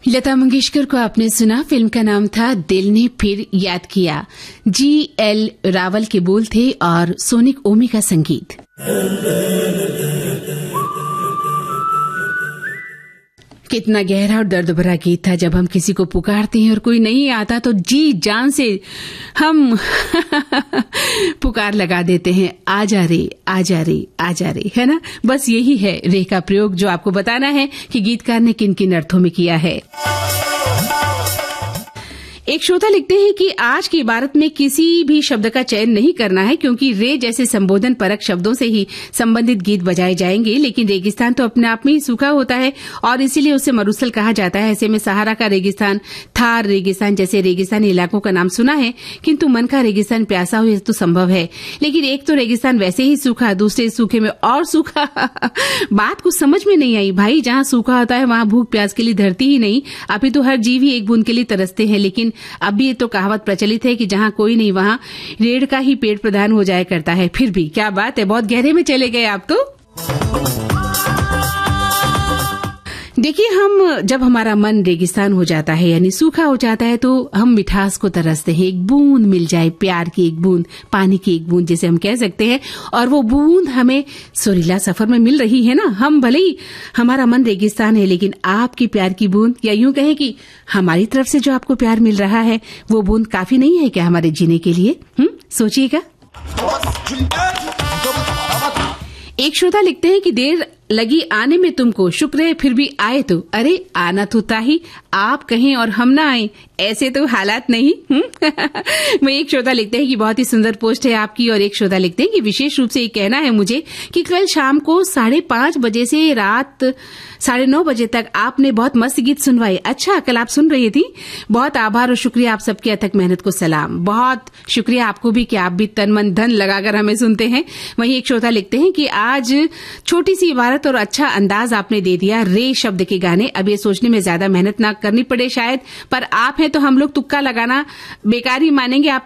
लता मंगेशकर को आपने सुना। फिल्म का नाम था दिल ने फिर याद किया। G.L. रावल के बोल थे और सोनिक ओमी का संगीत। कितना गहरा और दर्द भरा गीत था। जब हम किसी को पुकारते हैं और कोई नहीं आता तो जी जान से हम पुकार लगा देते हैं, आजा रे आजा रे आजा रे, है ना। बस यही है रे का प्रयोग जो आपको बताना है कि गीतकार ने किन किन अर्थों में किया है। एक श्रोता लिखते हैं कि आज की इबारत में किसी भी शब्द का चयन नहीं करना है क्योंकि रे जैसे संबोधन परक शब्दों से ही संबंधित गीत बजाए जाएंगे, लेकिन रेगिस्तान तो अपने आप में ही सूखा होता है और इसीलिए उसे मरुस्थल कहा जाता है। ऐसे में सहारा का रेगिस्तान, थार रेगिस्तान जैसे रेगिस्तानी इलाकों का नाम सुना है, किंतु मन का रेगिस्तान प्यासा हो तो संभव है, लेकिन एक तो रेगिस्तान वैसे ही सूखा, दूसरे सूखे में और सूखा। बात कुछ समझ में नहीं आई भाई। जहां सूखा होता है वहां भूख प्यास के लिए धरती ही नहीं, अभी तो हर जीव ही एक बूंद के लिए तरसते हैं। लेकिन अब भी ये तो कहावत प्रचलित है कि जहां कोई नहीं वहां रेड़ का ही पेट प्रधान हो जाया करता है। फिर भी क्या बात है, बहुत गहरे में चले गए आप तो। देखिए, हम जब हमारा मन रेगिस्तान हो जाता है यानी सूखा हो जाता है तो हम मिठास को तरसते हैं। एक बूंद मिल जाए, प्यार की एक बूंद, पानी की एक बूंद जिसे हम कह सकते हैं, और वो बूंद हमें सुरीला सफर में मिल रही है ना। हम भले ही हमारा मन रेगिस्तान है, लेकिन आपकी प्यार की बूंद, या यूं कहें कि हमारी तरफ से जो आपको प्यार मिल रहा है वो बूंद काफी नहीं है क्या हमारे जीने के लिए? सोचिएगा। एक श्रोता लिखते हैं कि देर लगी आने में तुमको, शुक्र है फिर भी आए तो। अरे आना तो था ही, आप कहें और हम ना आए, ऐसे तो हालात नहीं। मैं एक श्रोता लिखते हैं कि बहुत ही सुंदर पोस्ट है आपकी, और एक श्रोता लिखते हैं कि विशेष रूप से ये कहना है मुझे कि कल शाम को 5:30 बजे से रात 9:30 बजे तक आपने बहुत मस्त गीत सुनवाए। अच्छा, कल आप सुन रही थी। बहुत आभार और शुक्रिया, आप सबकी अथक मेहनत को सलाम। बहुत शुक्रिया आपको भी कि आप भी तन मन धन लगाकर हमें सुनते हैं। वहीं एक श्रोता लिखते हैं कि आज छोटी सी इबारत और अच्छा अंदाज आपने दे दिया, रे शब्द के गाने। अब ये सोचने में ज्यादा मेहनत ना करनी पड़े शायद, पर आप हैं तो हम लोग तुक्का लगाना बेकार ही मानेंगे। आप